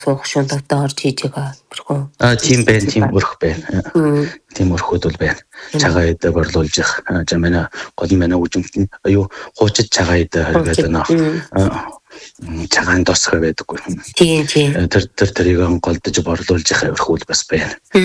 шунтагтаа орж хийж байгаа тэрхүү. Тийм байна, тийм өрх байна. Тийм өрхүүд бол байна. Цагаан идэ борлуулж их. Манай гол манай үжимтэн аюу хуучид цагаан идэ гэдэг нөө. Цагаан досгоо байдаггүй. Тийм. Тэрийг голдож борлуулж их өрхүүд бас байна.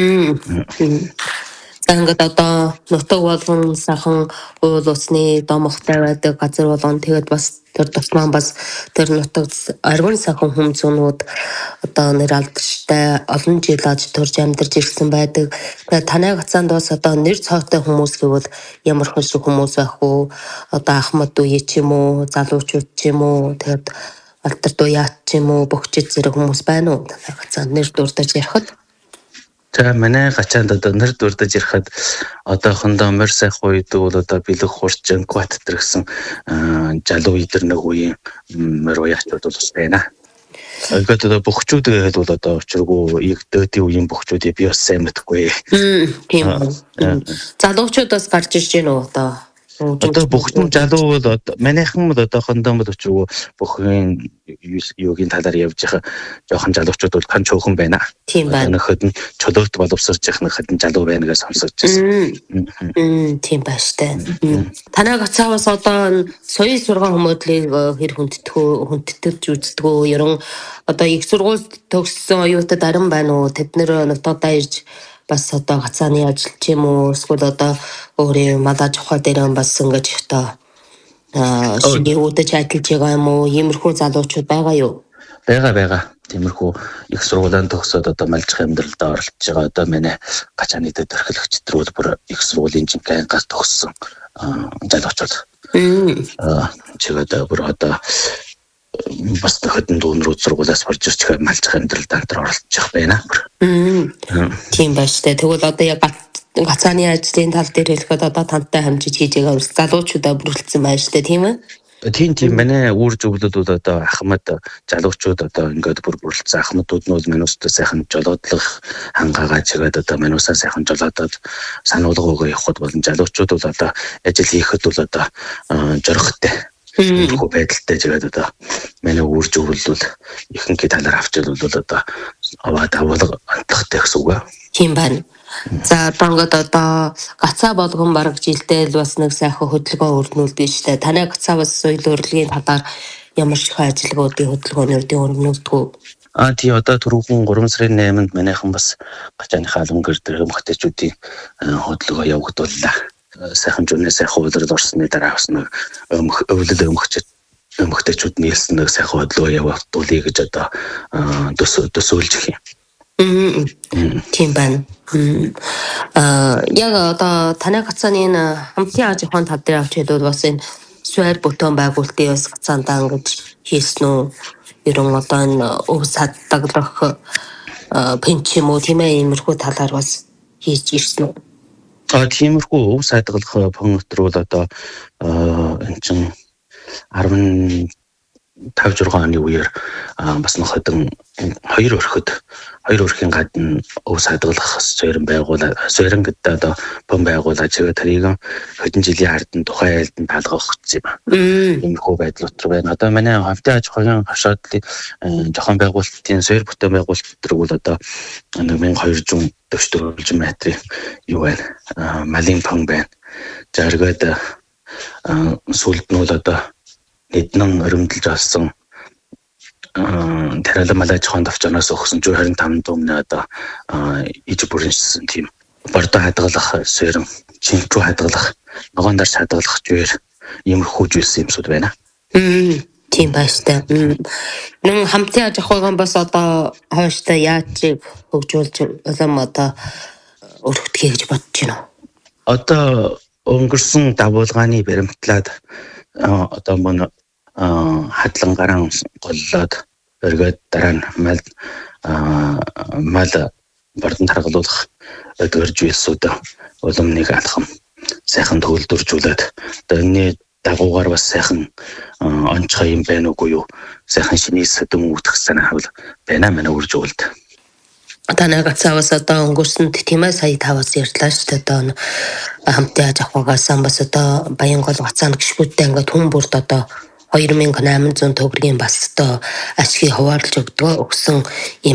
Ингээд одоо нутаг болгон сайхан уул усны домогтой байдаг газар болгон тэгээд бас тэр тусмаа бас тэр нутаг аргын сайхан хүмзүүнүүд одоо нэр алдчихтай олон жил аж төрж амьдарч ирсэн байдаг. Тэгээд танай гацаанд бас одоо нэр цоотой хүмүүс гэвэл ямар хөшиг хүмүүс байх вэ? Одоо ахмад үе ч юм уу, залуучууд ч юм уу, тэгээд алтар дуяат ч юм уу, бөхчид зэрэг хүмүүс байна уу? Танай гацаанд нэр дурдаж ярихад За манай гачаанд одоо нэр дурдаж ирэхэд одоохондоо морь сайхан үед бол одоо бэлэг хурц жанкват гэсэн жалуу идэр нэг үеийн морь уяачуд бол байна. Тэгээд одоо бөхчүүд гэхэд бол одоо учиргүй их дөөдийн үеийн бөхчүүдийг би бас сайн мэдхгүй. Тийм. Залуучуудаас гарч ирж гэнэ үү одоо? Одоо бөхчн жалуу бол манайхан бол одоохондоо бол учиргүй бүхэн юугийн талаар явж байгаа жоохон жалуучууд бол хан чөөхөн байна. Тийм байна. Нөхөд нь чөлөөт боловсрж явах нэхэд жалуу байна гэж сонсож байсан. Тийм байна штэ. Танай гацаавас одоо соёл сургаан хүмүүдлийг хэр хүндэтгэж үздэгөө ерөн одоо их сургууль төгссөн оюутад арин байна уу? Тэд нэр нутагтаа ирж бас одоо гацааны ажилч юм уу? Эсвэл одоо өөрийн малаж ухаа дээр бас ингэж одоо шинэ үдэж ажиллаж байгаа юм уу? Иймэрхүү залуучууд байгаа юу? Бага. Тиймэрхүү их сургуулийн төгсөөд одоо малжих амьдралдаа оролцож байгаа. Одоо манай гачааны дэд төрхлөгч нар бол бүр их сургуулийн жинхэнэ ангаас төгссөн залуучууд. Чигээд бүр одоо бас хөдөн дүүнрүүд сургуулиас орж ирж байгаа малжих амьдралд оролцож байна. Тийм байна штэ. Тэгвэл одоо яг гацааны ажлын тал дээр хэлэхэд одоо тантай хамжиж хийж байгаа залуучуудаа бүрэлдсэн байна штэ, тийм үү? Тийм манай үр зөвлөлд бол одоо ахмад залуучууд одоо ингээд бүрэлдсэн ахмадууд нь бол манайстай сайхан жолоодлох хангаагаа чигээд одоо манайсаа сайхан жолоодод сануулгаагаа явахд болон залуучууд бол одоо ажил хийхэд бол одоо жорхтой хөө байдалтай жигээд одоо манай үр зөвлөл ихэнх талаар авчил бол одоо аваад авалга онцлогтой гэсэн үг. Тийм байна. За одоо гацаа болгон бараг жилдээ л бас нэг сайхан хөдөлгөөн өрнүүлдэг штэ. Танай гацаа бас соёл урлагийн талаар ямар ч ажиллагуудын хөдөлгөөнүүдийн өрнүүлдэг. Тий одоо түрүүхэн 3 сарын 8-нд манайхан бас гачааныхаа албан гэр дээр эмэгтэйчүүдийн хөдөлгөөн явагдууллаа. Сайхан жүнээ сайхан үйлрэл орсны дараа бас нэг өвлөл эмэгтэйчүүд нийлсэн нэг сайхан хөдөлгөөн явагдуулъя гэж одоо төсөөлж их юм. Тийм байна. Яг одоо танай гацааны хамтын аж ахуйн тал дээр авч хэлбэл бас энэ суурь бүтээн байгуулалтын бас гацаандаа ингэж хийсэн үү? Ерөн одоо энэ өв саддаглах пенч юм уу тийм ээ иймэрхүү талаар бас хийж ирсэн үү? Тиймэрхүү өв саддаглах пенчтэр бол одоо энэ чинь 15-6 оны үеэр бас нөхөдөн хоёр өрхийн гадна өв саддаглах суурин гэдэг одоо пен байгуулаад тэрийг хэдэн жилийн ард нь тухайн айлд нь талгах гэсэн юм. Иймэрхүү байдал дотор байна. Одоо манай хамтын аж ахуйн хашаадлын зохион байгуулалтын суурь бүтээн байгуулалт төр бол одоо 1200 4 метрийн юу байна? Малын пен байна. За эргээд сүлд нь бол одоо эднэн өрөмдөлж олсон тариалан малаж хонд авчнаас өгсөн 125 дүмнээ одоо иж бүрэнсэн тийм бордоо хадгалах суурин чинчүү хадгалах ногоон дарс хадгалах жигээр иймэрхүү зүйлсэн юмсууд байна. Тийм байна. Нэн хамтын аж ахуйн бас одоо хойштой яаж хөгжүүлж улам одоо өргөдгөө гэж бодож байна уу? Одоо өнгөрсөн дагуулгааны баримтлаад одоо мөн хадлангараа голлоод өргөд дараа нь мал бордон таргалуулах өрж үйлсүүд улам нэг алхам сайхан төвлөржүүлээд одоо энэ дагуугаар бас сайхан онцгой юм байна уугүй юу сайхан шиний сэдэм үүдэх санаа байна манай үрж өгөлд. Танай гацаавас одоо өнгөрсөнд тийм ээ сая таваас ярьлаа шүү дээ одоо хамтын аж ахуйгаас бас одоо Баянгол гацаан гişгүүдтэй ингээд хүн бүрд одоо 2800 төгрөгийн бас одоо ашигыг хуваарлаж өгсөн ийм